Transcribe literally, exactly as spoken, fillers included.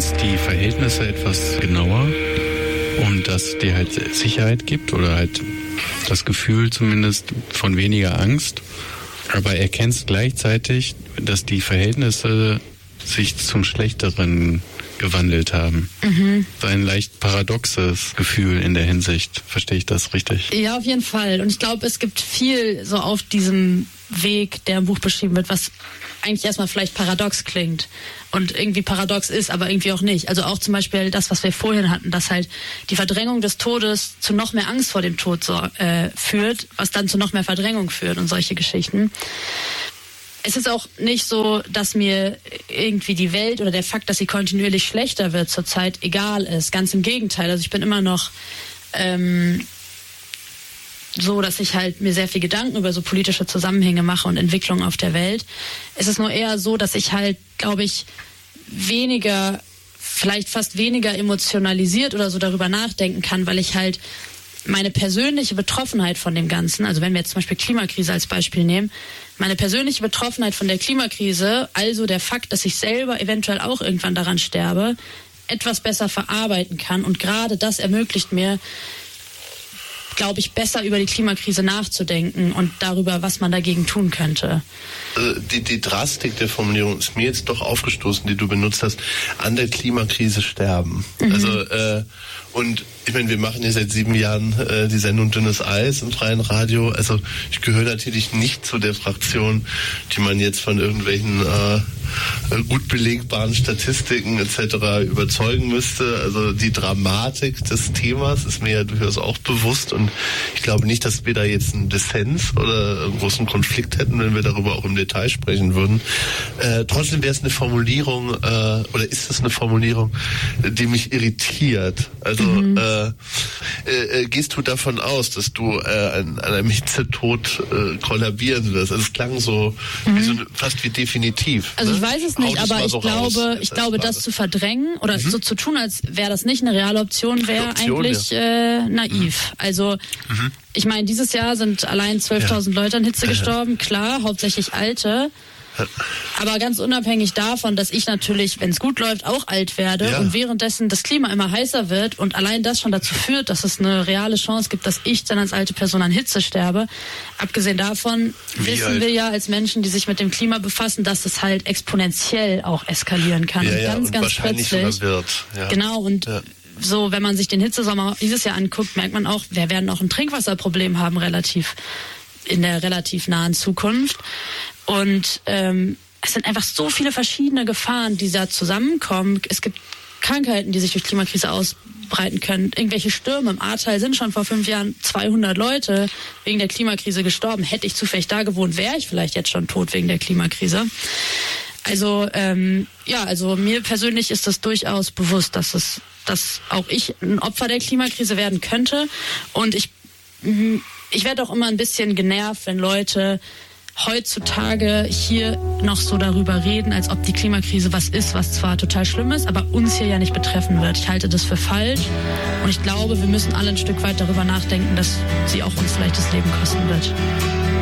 erkennst die Verhältnisse etwas genauer und das dir halt Sicherheit gibt oder halt das Gefühl zumindest von weniger Angst, aber erkennst gleichzeitig, dass die Verhältnisse sich zum Schlechteren gewandelt haben. Mhm. So ein leicht paradoxes Gefühl in der Hinsicht. Verstehe ich das richtig? Ja, auf jeden Fall. Und ich glaube, es gibt viel so auf diesem Weg, der im Buch beschrieben wird, was eigentlich erstmal vielleicht paradox klingt und irgendwie paradox ist, aber irgendwie auch nicht. Also auch zum Beispiel das, was wir vorhin hatten, dass halt die Verdrängung des Todes zu noch mehr Angst vor dem Tod so, äh, führt, was dann zu noch mehr Verdrängung führt und solche Geschichten. Es ist auch nicht so, dass mir irgendwie die Welt oder der Fakt, dass sie kontinuierlich schlechter wird zurzeit, egal ist. Ganz im Gegenteil. Also ich bin immer noch ähm, so, dass ich halt mir sehr viel Gedanken über so politische Zusammenhänge mache und Entwicklungen auf der Welt. Es ist nur eher so, dass ich halt, glaube ich, weniger, vielleicht fast weniger emotionalisiert oder so darüber nachdenken kann, weil ich halt meine persönliche Betroffenheit von dem Ganzen, also wenn wir jetzt zum Beispiel Klimakrise als Beispiel nehmen, meine persönliche Betroffenheit von der Klimakrise, also der Fakt, dass ich selber eventuell auch irgendwann daran sterbe, etwas besser verarbeiten kann. Und gerade das ermöglicht mir, glaube ich, besser über die Klimakrise nachzudenken und darüber, was man dagegen tun könnte. Also die, die Drastik der Formulierung ist mir jetzt doch aufgestoßen, die du benutzt hast, an der Klimakrise sterben. Mhm. Also äh, und ich meine, wir machen ja seit sieben Jahren äh, die Sendung Dünnes Eis im freien Radio. Also ich gehöre natürlich nicht zu der Fraktion, die man jetzt von irgendwelchen äh, gut belegbaren Statistiken et cetera überzeugen müsste. Also die Dramatik des Themas ist mir ja durchaus auch bewusst und ich glaube nicht, dass wir da jetzt einen Dissens oder einen großen Konflikt hätten, wenn wir darüber auch im Detail sprechen würden. Äh, trotzdem wäre es eine Formulierung, äh, oder ist es eine Formulierung, die mich irritiert. Also mhm. äh, äh, gehst du davon aus, dass du äh, an, an einem Hitzetod äh, kollabieren wirst? Also es klang so, mhm. wie so fast wie definitiv. Also ne? ich weiß es nicht, Haut aber ich so glaube, ich glaube, das zu verdrängen oder mhm. so zu tun, als wäre das nicht eine reale Option, wäre eigentlich ja. äh, naiv. Mhm. Also mhm. ich meine, dieses Jahr sind allein zwölftausend ja. Leute an Hitze gestorben, klar, hauptsächlich Alte. Aber ganz unabhängig davon, dass ich natürlich, wenn es gut läuft, auch alt werde ja. und währenddessen das Klima immer heißer wird und allein das schon dazu führt, dass es eine reale Chance gibt, dass ich dann als alte Person an Hitze sterbe. Abgesehen davon Wie wissen alt? wir ja als Menschen, die sich mit dem Klima befassen, dass es halt exponentiell auch eskalieren kann. Ja, und ja, ganz, und ganz wahrscheinlich plötzlich. sogar wird. Ja. Genau, und ja. so, wenn man sich den Hitzesommer dieses Jahr anguckt, merkt man auch, wir werden auch ein Trinkwasserproblem haben, relativ in der relativ nahen Zukunft. Und ähm, es sind einfach so viele verschiedene Gefahren, die da zusammenkommen. Es gibt Krankheiten, die sich durch Klimakrise ausbreiten können. Irgendwelche Stürme. Im Ahrtal sind schon vor fünf Jahren zweihundert Leute wegen der Klimakrise gestorben. Hätte ich zufällig da gewohnt, wäre ich vielleicht jetzt schon tot wegen der Klimakrise. Also ähm, ja, also mir persönlich ist das durchaus bewusst, dass es, dass auch ich ein Opfer der Klimakrise werden könnte. Und ich, ich werde auch immer ein bisschen genervt, wenn Leute heutzutage hier noch so darüber reden, als ob die Klimakrise was ist, was zwar total schlimm ist, aber uns hier ja nicht betreffen wird. Ich halte das für falsch und ich glaube, wir müssen alle ein Stück weit darüber nachdenken, dass sie auch uns vielleicht das Leben kosten wird.